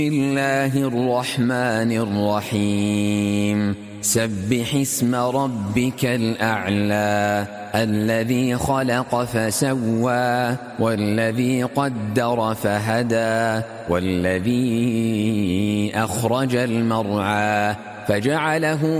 بسم الله الرحمن الرحيم سبح اسم ربك الأعلى الذي خلق فسوى والذي قدر فهدى والذي أخرج المرعى فجعله